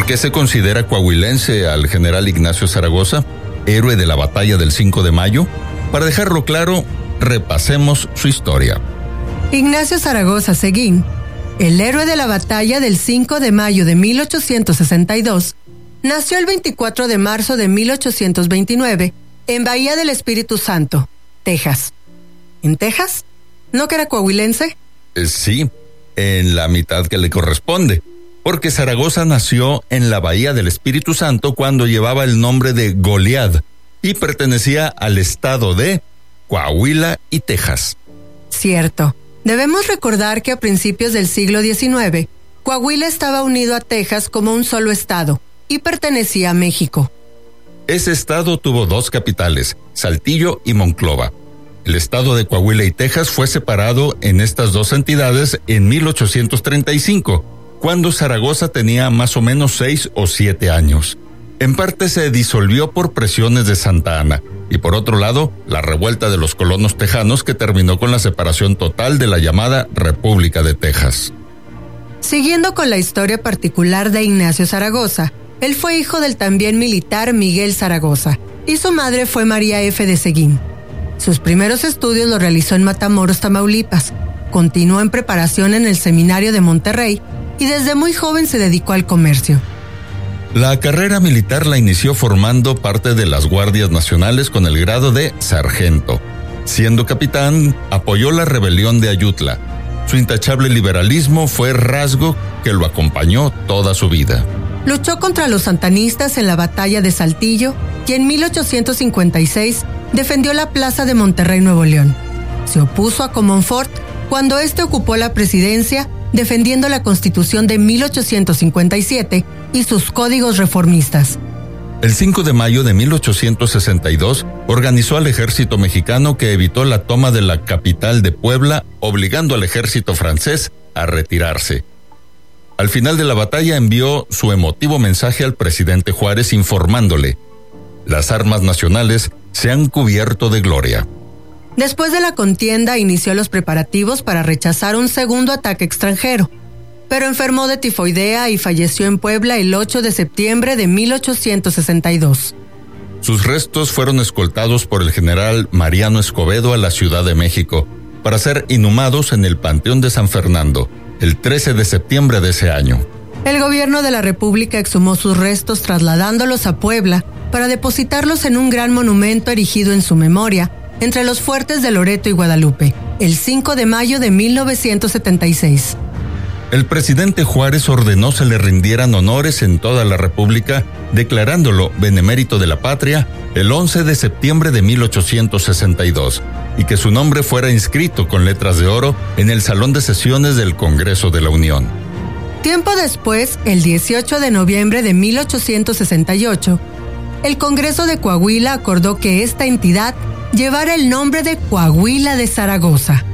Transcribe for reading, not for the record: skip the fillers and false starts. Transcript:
qué se considera coahuilense al general Ignacio Zaragoza, héroe de la batalla del 5 de mayo? Para dejarlo claro, repasemos su historia. Ignacio Zaragoza Seguín, el héroe de la batalla del 5 de mayo de 1862, nació el 24 de marzo de 1829 en Bahía del Espíritu Santo, Texas. ¿En Texas? ¿No que era coahuilense? Sí, en la mitad que le corresponde, porque Zaragoza nació en la Bahía del Espíritu Santo cuando llevaba el nombre de Goliad y pertenecía al estado de Coahuila y Texas. Cierto. Debemos recordar que a principios del siglo XIX, Coahuila estaba unido a Texas como un solo estado y pertenecía a México. Ese estado tuvo dos capitales, Saltillo y Monclova. El estado de Coahuila y Texas fue separado en estas dos entidades en 1835, cuando Zaragoza tenía más o menos 6 o 7 años. En parte se disolvió por presiones de Santa Anna, y por otro lado, la revuelta de los colonos tejanos que terminó con la separación total de la llamada República de Texas. Siguiendo con la historia particular de Ignacio Zaragoza, él fue hijo del también militar Miguel Zaragoza, y su madre fue María F. de Seguín. Sus primeros estudios los realizó en Matamoros, Tamaulipas, continuó en preparación en el Seminario de Monterrey, y desde muy joven se dedicó al comercio. La carrera militar la inició formando parte de las Guardias Nacionales con el grado de sargento. Siendo capitán, apoyó la rebelión de Ayutla. Su intachable liberalismo fue rasgo que lo acompañó toda su vida. Luchó contra los santanistas en la batalla de Saltillo y en 1856 defendió la plaza de Monterrey, Nuevo León. Se opuso a Comonfort cuando éste ocupó la presidencia, defendiendo la Constitución de 1857 y sus códigos reformistas. El 5 de mayo de 1862 organizó al ejército mexicano que evitó la toma de la capital de Puebla, obligando al ejército francés a retirarse. Al final de la batalla envió su emotivo mensaje al presidente Juárez informándole: las armas nacionales se han cubierto de gloria. Después de la contienda inició los preparativos para rechazar un segundo ataque extranjero, pero enfermó de tifoidea y falleció en Puebla el 8 de septiembre de 1862. Sus restos fueron escoltados por el general Mariano Escobedo a la Ciudad de México para ser inhumados en el Panteón de San Fernando, el 13 de septiembre de ese año. El gobierno de la República exhumó sus restos trasladándolos a Puebla para depositarlos en un gran monumento erigido en su memoria entre los fuertes de Loreto y Guadalupe, el 5 de mayo de 1976. El presidente Juárez ordenó se le rindieran honores en toda la República, declarándolo benemérito de la patria el 11 de septiembre de 1862, y que su nombre fuera inscrito con letras de oro en el Salón de Sesiones del Congreso de la Unión. Tiempo después, el 18 de noviembre de 1868, el Congreso de Coahuila acordó que esta entidad llevara el nombre de Coahuila de Zaragoza.